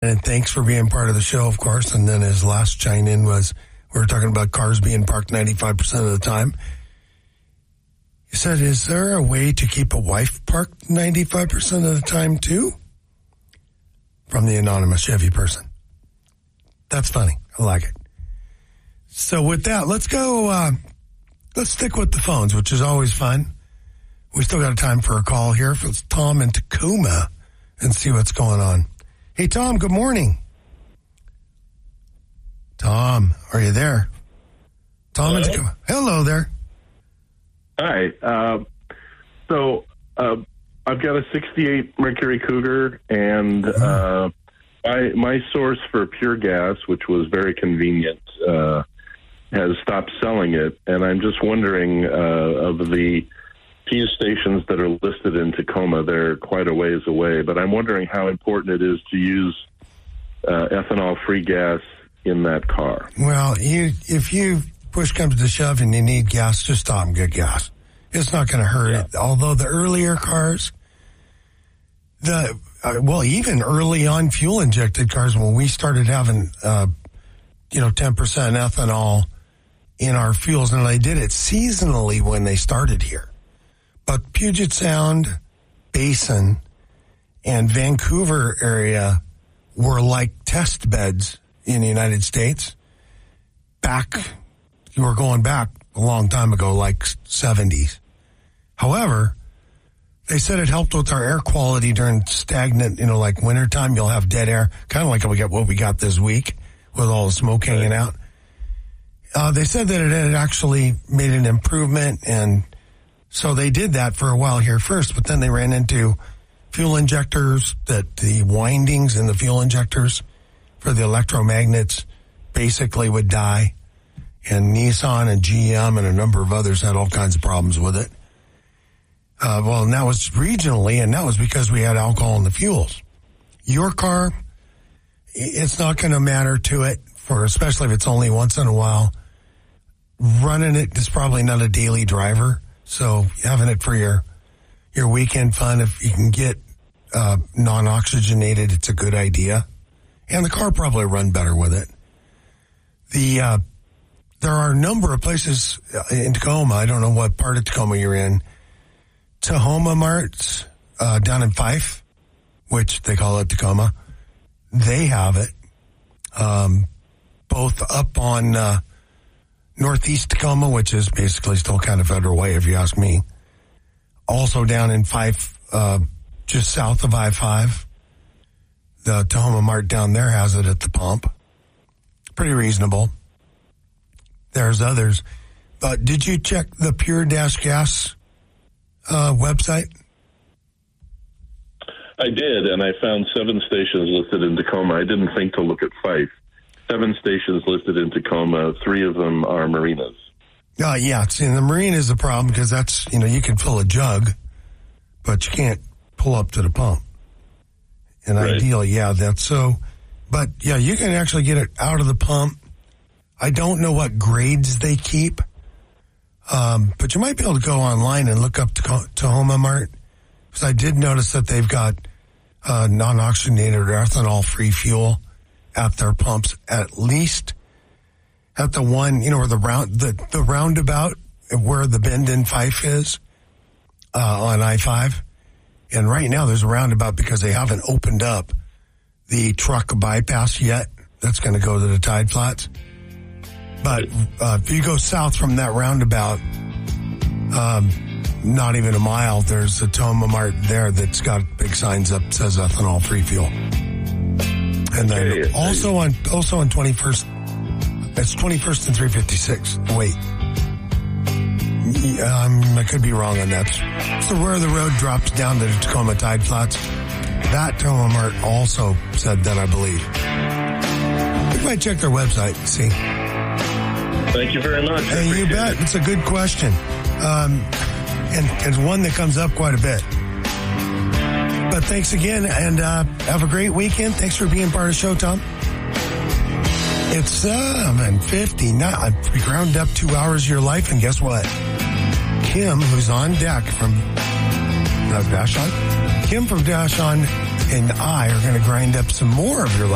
And thanks for being part of the show, of course. And then his last chime-in was, we were talking about cars being parked 95% of the time. He said, is there a way to keep a wife parked 95% of the time, too? From the anonymous Chevy person. That's funny. I like it. So with that, let's go, let's stick with the phones, which is always fun. We still got time for a call here. It's Tom in Tacoma and see what's going on. Hey, Tom, good morning. Tom, are you there? Tom in Tacoma. Hello there. Hi. So I've got a 68 Mercury Cougar, and my source for pure gas, which was very convenient, has stopped selling it. And I'm just wondering, of the few stations that are listed in Tacoma, they're quite a ways away, but I'm wondering how important it is to use ethanol-free gas in that car. Well, if you push comes to shove and you need gas, just stop and get gas. It's not going to hurt it. Although the earlier cars, even early on fuel-injected cars, when we started having, 10% ethanol in our fuels, and they did it seasonally when they started here. But Puget Sound, Basin, and Vancouver area were like test beds in the United States. You were going back a long time ago, like 70s. However, they said it helped with our air quality during stagnant, like wintertime. You'll have dead air, kind of like what we got this week with all the smoke hanging out. They said that it had actually made an improvement, and so they did that for a while here first, but then they ran into fuel injectors, that the windings in the fuel injectors for the electromagnets basically would die. And Nissan and GM and a number of others had all kinds of problems with it. And that was regionally, and that was because we had alcohol in the fuels. Your car, it's not going to matter to it, especially if it's only once in a while. Running it is probably not a daily driver. So having it for your weekend fun, if you can get non-oxygenated, it's a good idea. And the car probably run better with it. There are a number of places in Tacoma. I don't know what part of Tacoma you're in. Tahoma Marts down in Fife, which they call it Tacoma. They have it. Both up on Northeast Tacoma, which is basically still kind of Federal Way, if you ask me. Also down in Fife, just south of I-5. The Tahoma Mart down there has it at the pump. Pretty reasonable. There's others. But did you check the Pure Gas website? I did, and I found 7 stations listed in Tacoma. I didn't think to look at Fife. 7 stations listed in Tacoma. 3 of them are marinas. Yeah. See, the marina is the problem because that's, you can fill a jug, but you can't pull up to the pump. And right. Ideally, that's so. But, you can actually get it out of the pump. I don't know what grades they keep, but you might be able to go online and look up Tahoma Mart, because I did notice that they've got non-oxygenated or ethanol-free fuel at their pumps, at least at the one, where the roundabout where the bend in Fife is on I-5. And right now there's a roundabout because they haven't opened up the truck bypass yet. That's going to go to the Tide Flats. But if you go south from that roundabout, not even a mile, there's a Tahoma Mart there that's got big signs up that says ethanol free fuel. And then also on 21st, it's 21st and 356. Wait. I could be wrong on that. So where the road drops down to the Tacoma Tide Flats, that Tahoma Mart also said that, I believe. You might check their website and see. Thank you very much. Hey, you bet. It's a good question. And it's one that comes up quite a bit. But thanks again, and have a great weekend. Thanks for being part of the show, Tom. It's 7:59. We ground up 2 hours of your life, and guess what? Kim, who's on deck from Dash On, Kim from Dash On and I are going to grind up some more of your life.